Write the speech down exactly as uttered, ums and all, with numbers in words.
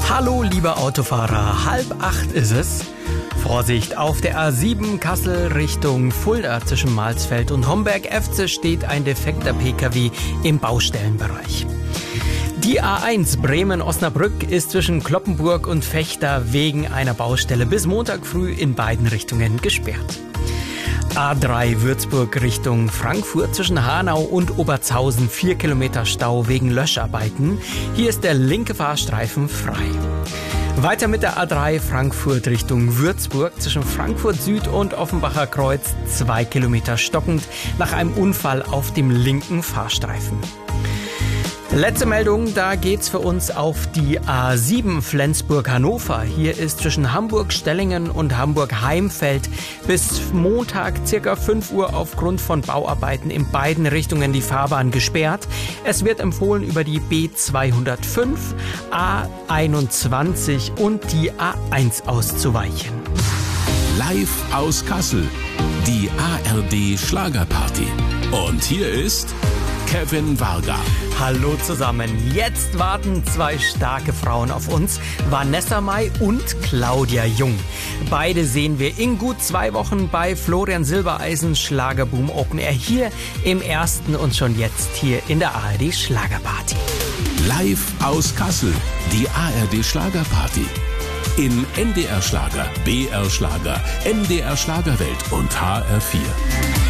Hallo, liebe Autofahrer, halb acht ist es. Vorsicht, auf der A sieben Kassel Richtung Fulda zwischen Mahlsfeld und Homberg-Efze steht ein defekter Pkw im Baustellenbereich. Die A eins Bremen-Osnabrück ist zwischen Cloppenburg und Vechta wegen einer Baustelle bis Montag früh in beiden Richtungen gesperrt. A drei Würzburg Richtung Frankfurt zwischen Hanau und Obertshausen vier Kilometer Stau wegen Löscharbeiten. Hier ist der linke Fahrstreifen frei. Weiter mit der A drei Frankfurt Richtung Würzburg zwischen Frankfurt Süd und Offenbacher Kreuz zwei Kilometer stockend nach einem Unfall auf dem linken Fahrstreifen. Letzte Meldung, da geht's für uns auf die A sieben Flensburg-Hannover. Hier ist zwischen Hamburg-Stellingen und Hamburg-Heimfeld bis Montag circa fünf Uhr aufgrund von Bauarbeiten in beiden Richtungen die Fahrbahn gesperrt. Es wird empfohlen, über die B zweihundertfünf, A einundzwanzig und die A eins auszuweichen. Live aus Kassel, die A R D Schlagerparty. Und hier ist Kevin Varga. Hallo zusammen. Jetzt warten zwei starke Frauen auf uns, Vanessa Mai und Claudia Jung. Beide sehen wir in gut zwei Wochen bei Florian Silbereisens Schlagerboom Open Air hier im ersten und schon jetzt hier in der A R D Schlagerparty. Live aus Kassel, die A R D Schlagerparty. In N D R Schlager, B R Schlager, M D R Schlagerwelt und H R vier.